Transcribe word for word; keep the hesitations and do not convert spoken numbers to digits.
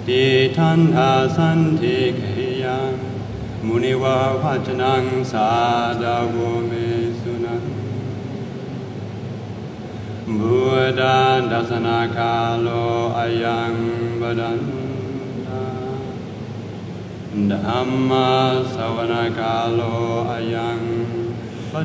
ติทันอาสันติเกยังมุนิวาวัจนังสาดาวเมสุนังบุดาดัสนาคาโลอายังบดันตาธัมมาสวนาคาโลอายัง